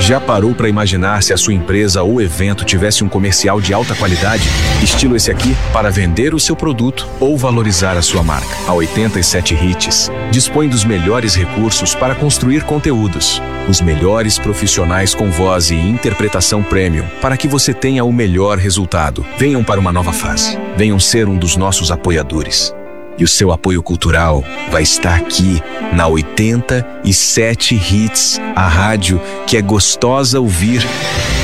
Já parou para imaginar se a sua empresa ou evento tivesse um comercial de alta qualidade, estilo esse aqui, para vender o seu produto ou valorizar a sua marca? A 87 Hits dispõe dos melhores recursos para construir conteúdos, os melhores profissionais com voz e interpretação premium, para que você tenha o melhor resultado. Venham para uma nova fase. Venham ser um dos nossos apoiadores. E o seu apoio cultural vai estar aqui, na 87 Hits, a rádio que é gostosa ouvir.